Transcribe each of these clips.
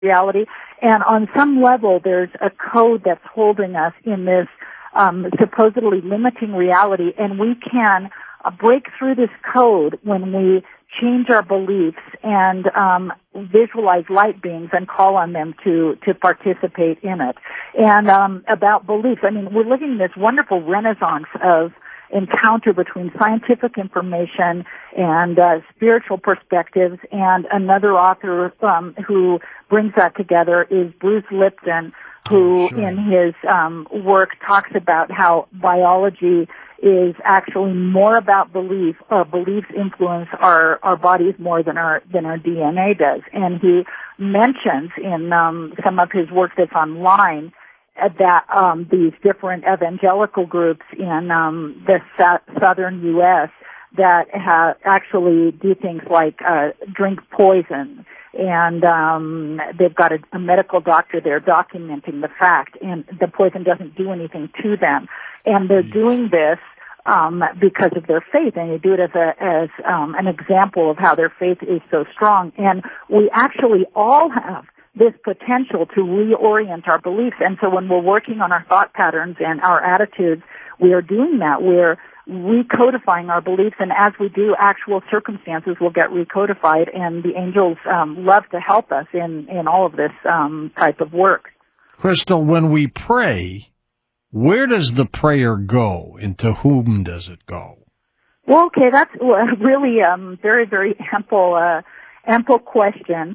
reality. And on some level, there's a code that's holding us in this supposedly limiting reality, and we can break through this code when we change our beliefs and visualize light beings and call on them to participate in it. And about beliefs, I mean, we're living this wonderful renaissance of encounter between scientific information and spiritual perspectives, and another author who brings that together is Bruce Lipton, who in his work talks about how biology is actually more about belief. Beliefs influence our bodies more than our DNA does. And he mentions in some of his work that's online that these different evangelical groups in the southern U.S. that actually do things like drink poison, and they've got a medical doctor there documenting the fact, and the poison doesn't do anything to them, and they're doing this because of their faith, and they do it as an example of how their faith is so strong. And we actually all have this potential to reorient our beliefs. And so when we're working on our thought patterns and our attitudes, we are doing that. We're recodifying our beliefs, and as we do, actual circumstances will get recodified, and the angels love to help us in all of this type of work. Crystal, when we pray, where does the prayer go, and to whom does it go? Well, okay, that's really very, very ample question.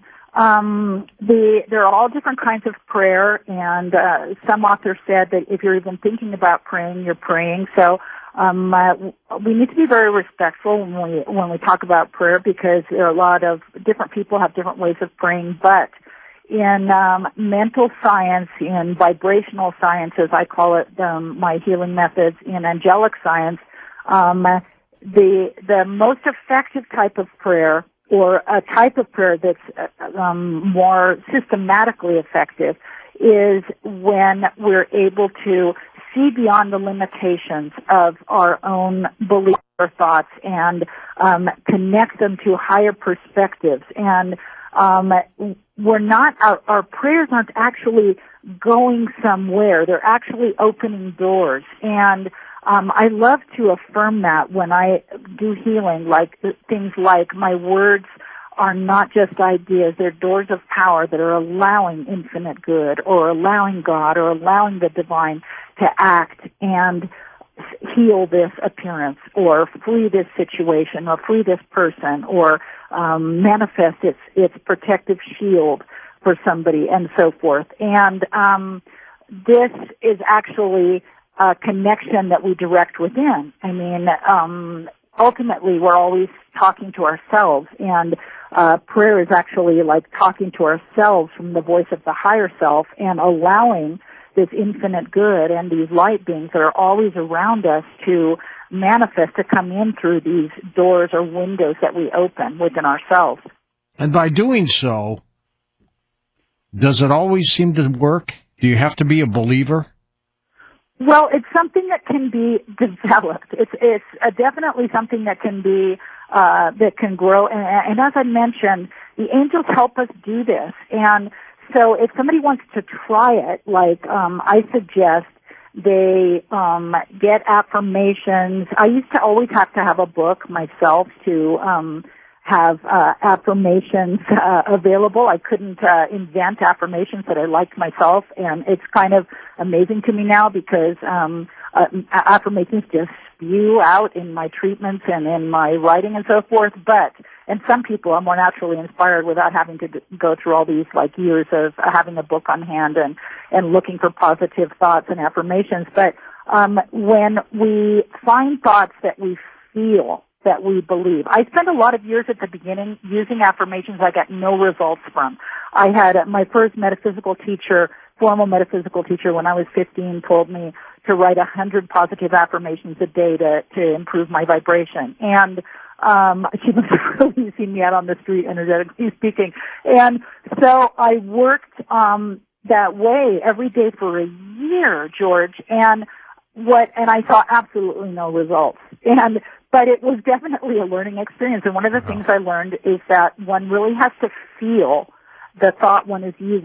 There are all different kinds of prayer, and some authors said that if you're even thinking about praying, you're praying. So we need to be very respectful when we talk about prayer, because there are a lot of different people have different ways of praying. But in mental science, in vibrational sciences, I call it my healing methods. In angelic science, the most effective type of prayer, or a type of prayer that's more systematically effective, is when we're able to see beyond the limitations of our own beliefs or thoughts and connect them to higher perspectives. And we're not, our prayers aren't actually going somewhere. They're actually opening doors. And I love to affirm that when I do healing, like things like my words are not just ideas, they're doors of power that are allowing infinite good, or allowing God, or allowing the divine to act and heal this appearance, or free this situation, or free this person, or manifest its protective shield for somebody, and so forth. And this is actually a connection that we direct within. I mean, ultimately, we're always talking to ourselves, and prayer is actually like talking to ourselves from the voice of the higher self, and allowing this infinite good and these light beings that are always around us to manifest, to come in through these doors or windows that we open within ourselves. And by doing so, does it always seem to work? Do you have to be a believer? Well, it's something that can be developed. It's definitely something that can be that can grow. And as I mentioned, the angels help us do this. And so if somebody wants to try it, like I suggest they get affirmations. I used to always have to have a book myself to have affirmations available. I couldn't invent affirmations that I liked myself, and it's kind of amazing to me now because affirmations just spew out in my treatments and in my writing and so forth. And some people are more naturally inspired without having to go through all these like years of having a book on hand and looking for positive thoughts and affirmations. But when we find thoughts that we feel, that we believe. I spent a lot of years at the beginning using affirmations I got no results from. I had my first metaphysical teacher, formal metaphysical teacher, when I was 15, told me to write 100 positive affirmations a day to improve my vibration. And she must have really seen me out on the street, energetically speaking. And so I worked that way every day for a year, George, and I saw absolutely no results. But it was definitely a learning experience. And one of the things I learned is that one really has to feel the thought one is using.